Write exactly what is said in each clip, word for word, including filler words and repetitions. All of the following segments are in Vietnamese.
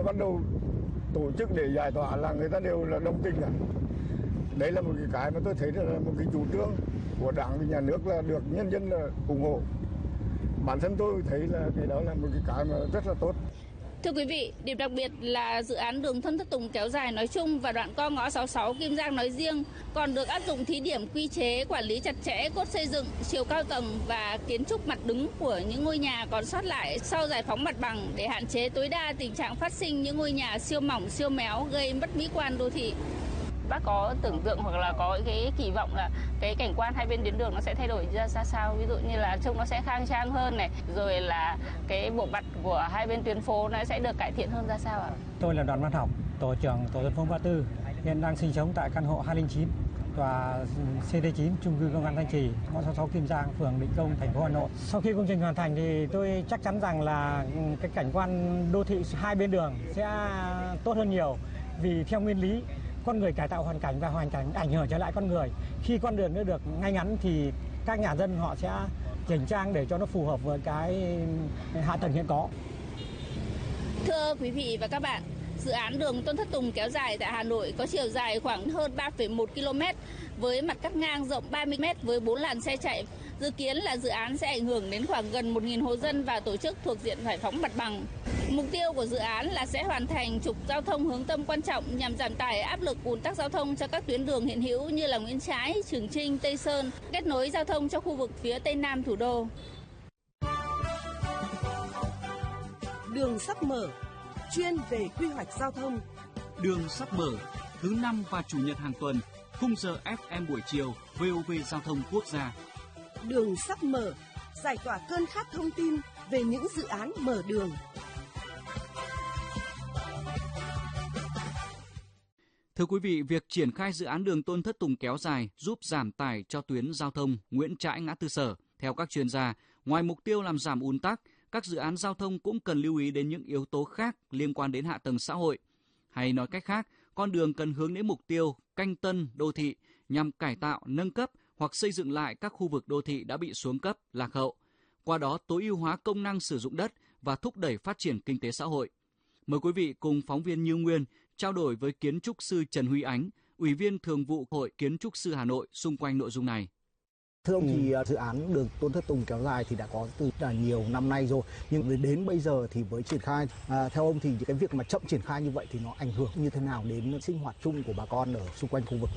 bắt đầu tổ chức để giải tỏa là người ta đều là đồng tình cả. Đấy là một cái cái mà tôi thấy là một cái chủ trương của Đảng và nhà nước là được nhân dân là ủng hộ. Bản thân tôi thấy là cái đó là một cái cái mà rất là tốt. Thưa quý vị, điểm đặc biệt là dự án đường Tôn Thất Tùng kéo dài nói chung và đoạn co ngõ sáu mươi sáu Kim Giang nói riêng còn được áp dụng thí điểm quy chế quản lý chặt chẽ cốt xây dựng, chiều cao tầng và kiến trúc mặt đứng của những ngôi nhà còn sót lại sau giải phóng mặt bằng để hạn chế tối đa tình trạng phát sinh những ngôi nhà siêu mỏng, siêu méo gây mất mỹ quan đô thị. Bác có tưởng tượng hoặc là có cái kỳ vọng là cái cảnh quan hai bên tuyến đường nó sẽ thay đổi ra sao sao, ví dụ như là trông nó sẽ khang trang hơn này, rồi là cái bộ mặt của hai bên tuyến phố nó sẽ được cải thiện hơn ra sao ạ? Tôi là Đoàn Văn Học, tổ trưởng tổ dân phố ba tư, hiện đang sinh sống tại căn hộ hai không chín, tòa xê đê chín, chung cư Công an Thanh Trì, ngõ sáu mươi sáu Kim Giang, phường Định Công, thành phố Hà Nội. Sau khi công trình hoàn thành thì tôi chắc chắn rằng là cái cảnh quan đô thị hai bên đường sẽ tốt hơn nhiều, vì theo nguyên lý con người cải tạo hoàn cảnh và hoàn cảnh ảnh hưởng trở lại con người. Khi con đường nó được ngay ngắn thì các nhà dân họ sẽ chỉnh trang để cho nó phù hợp với cái hạ tầng hiện có. Thưa quý vị và các bạn, dự án đường Tôn Thất Tùng kéo dài tại Hà Nội có chiều dài khoảng hơn ba phẩy một ki lô mét với mặt cắt ngang rộng ba mươi mét với bốn làn xe chạy. Dự kiến là dự án sẽ ảnh hưởng đến khoảng gần một nghìn hộ dân và tổ chức thuộc diện giải phóng mặt bằng. Mục tiêu của dự án là sẽ hoàn thành trục giao thông hướng tâm quan trọng nhằm giảm tải áp lực ùn tắc giao thông cho các tuyến đường hiện hữu như là Nguyễn Trãi, Trường Chinh, Tây Sơn, kết nối giao thông cho khu vực phía tây nam thủ đô. Đường sắp mở, chuyên về quy hoạch giao thông. Đường sắp mở, thứ năm và chủ nhật hàng tuần, khung giờ ép em buổi chiều, vê o vê Giao thông Quốc gia. Đường sắp mở, giải tỏa cơn khát thông tin về những dự án mở đường. Thưa quý vị, việc triển khai dự án đường Tôn Thất Tùng kéo dài giúp giảm tải cho tuyến giao thông Nguyễn Trãi Ngã Tư Sở. Theo các chuyên gia, ngoài mục tiêu làm giảm ùn tắc, các dự án giao thông cũng cần lưu ý đến những yếu tố khác liên quan đến hạ tầng xã hội. Hay nói cách khác, con đường cần hướng đến mục tiêu canh tân đô thị nhằm cải tạo, nâng cấp hoặc xây dựng lại các khu vực đô thị đã bị xuống cấp, lạc hậu. Qua đó tối ưu hóa công năng sử dụng đất và thúc đẩy phát triển kinh tế xã hội. Mời quý vị cùng phóng viên Như Nguyên trao đổi với kiến trúc sư Trần Huy Ánh, Ủy viên Thường vụ Hội Kiến trúc sư Hà Nội xung quanh nội dung này. Thưa ông, thì dự án đường Tôn Thất Tùng kéo dài thì đã có từ là nhiều năm nay rồi, nhưng đến bây giờ thì với triển khai, à, theo ông thì cái việc mà chậm triển khai như vậy thì nó ảnh hưởng như thế nào đến sinh hoạt chung của bà con ở xung quanh khu vực?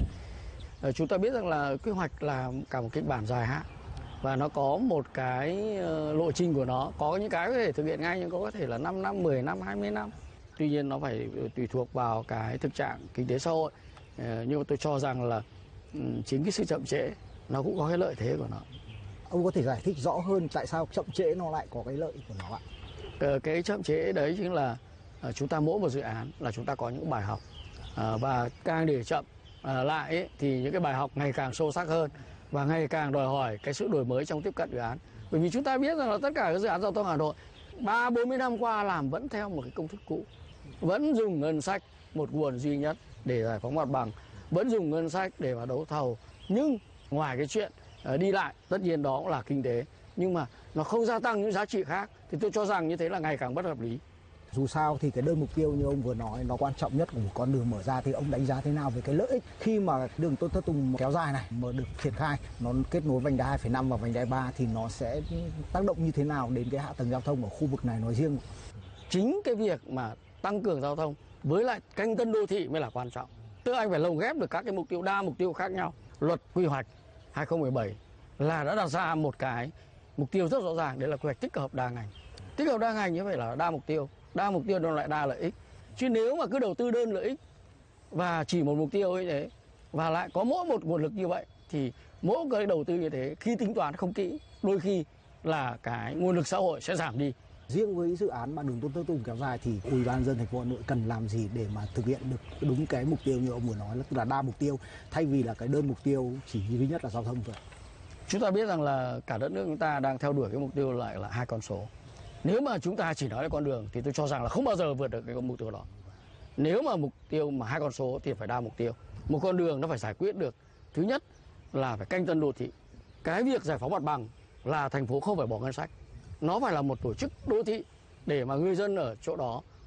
À, chúng ta biết rằng là quy hoạch là cả một kịch bản dài hạn và nó có một cái uh, lộ trình của nó, có những cái có thể thực hiện ngay nhưng có thể là năm năm, mười năm, hai mươi năm. Tuy nhiên nó phải tùy thuộc vào cái thực trạng kinh tế xã hội. Uh, nhưng mà tôi cho rằng là um, chính cái sự chậm trễ nó cũng có cái lợi thế của nó. Ông có thể giải thích rõ hơn tại sao chậm trễ nó lại có cái lợi của nó ạ? Ờ, cái chậm trễ đấy chính là uh, chúng ta mỗi một dự án là chúng ta có những bài học uh, và càng để chậm uh, lại ấy, thì những cái bài học ngày càng sâu sắc hơn và ngày càng đòi hỏi cái sự đổi mới trong tiếp cận dự án. Bởi vì chúng ta biết rằng là tất cả các dự án giao thông Hà Nội ba bốn mươi năm qua làm vẫn theo một cái công thức cũ, vẫn dùng ngân sách một nguồn duy nhất để giải phóng mặt bằng, vẫn dùng ngân sách để mà đấu thầu. Nhưng ngoài cái chuyện uh, đi lại, tất nhiên đó cũng là kinh tế, nhưng mà nó không gia tăng những giá trị khác, thì tôi cho rằng như thế là ngày càng bất hợp lý. Dù sao thì cái đơn mục tiêu như ông vừa nói nó quan trọng nhất của một con đường mở ra, thì ông đánh giá thế nào về cái lợi ích khi mà đường Tôn Thất Tùng kéo dài này mà được triển khai, nó kết nối vành đai hai phẩy năm và vành đai ba thì nó sẽ tác động như thế nào đến cái hạ tầng giao thông ở khu vực này nói riêng? Chính cái việc mà tăng cường giao thông với lại canh tân đô thị mới là quan trọng. Tức anh phải lồng ghép được các cái mục tiêu đa mục tiêu khác nhau. Luật quy hoạch hai không một bảy là đã đặt ra một cái mục tiêu rất rõ ràng, đấy là quy hoạch tích hợp đa ngành. Tích hợp đa ngành như vậy là đa mục tiêu, đa mục tiêu nó lại đa lợi ích. Chứ nếu mà cứ đầu tư đơn lợi ích và chỉ một mục tiêu như thế và lại có mỗi một nguồn lực như vậy thì mỗi cái đầu tư như thế khi tính toán không kỹ, đôi khi là cái nguồn lực xã hội sẽ giảm đi. Riêng với dự án mà đường Tôn Thất Tùng kéo dài thì Ủy ban nhân dân thành phố Hà Nội cần làm gì để mà thực hiện được đúng cái mục tiêu như ông vừa nói, là đa mục tiêu thay vì là cái đơn mục tiêu chỉ duy nhất là giao thông thôi? Chúng ta biết rằng là cả đất nước chúng ta đang theo đuổi cái mục tiêu lại là hai con số. Nếu mà chúng ta chỉ nói là con đường thì tôi cho rằng là không bao giờ vượt được cái mục tiêu đó. Nếu mà mục tiêu mà hai con số thì phải đa mục tiêu. Một con đường nó phải giải quyết được, thứ nhất là phải canh tân đô thị. Cái việc giải phóng mặt bằng là thành phố không phải bỏ ngân sách, nó phải là một tổ chức đô thị để mà người dân ở chỗ đó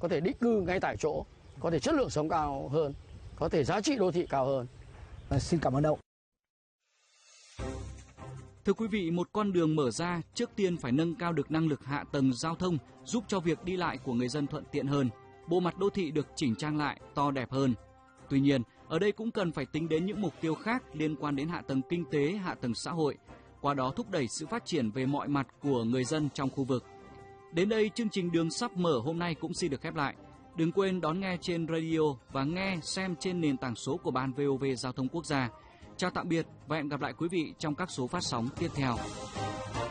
có thể định cư ngay tại chỗ, có thể chất lượng sống cao hơn, có thể giá trị đô thị cao hơn. À, xin cảm ơn ông. Thưa quý vị, một con đường mở ra trước tiên phải nâng cao được năng lực hạ tầng giao thông, giúp cho việc đi lại của người dân thuận tiện hơn. Bộ mặt đô thị được chỉnh trang lại, to đẹp hơn. Tuy nhiên, ở đây cũng cần phải tính đến những mục tiêu khác liên quan đến hạ tầng kinh tế, hạ tầng xã hội, qua đó thúc đẩy sự phát triển về mọi mặt của người dân trong khu vực. Đến đây, chương trình Đường sắp mở hôm nay cũng xin được khép lại. Đừng quên đón nghe trên radio và nghe, xem trên nền tảng số của Ban vê o vê Giao thông Quốc gia. Chào tạm biệt và hẹn gặp lại quý vị trong các số phát sóng tiếp theo.